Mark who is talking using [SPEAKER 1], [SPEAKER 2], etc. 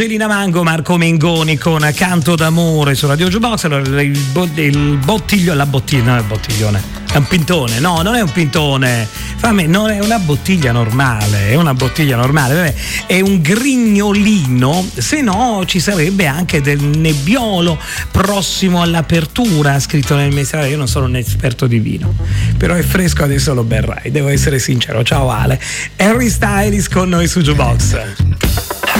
[SPEAKER 1] Angelina Mango, Marco Mengoni con Canto d'amore su Radio Jukebox. Allora, il bottiglione, la bottiglia, non è il bottiglione, è un pintone, no, non è un pintone, non è una bottiglia normale, è una bottiglia normale, vabbè, è un grignolino, se no ci sarebbe anche del nebbiolo prossimo all'apertura, scritto nel messaggio. Io non sono un esperto di vino, però è fresco, adesso lo berrai, devo essere sincero. Ciao Ale. Harry Styles con noi su Jukebox.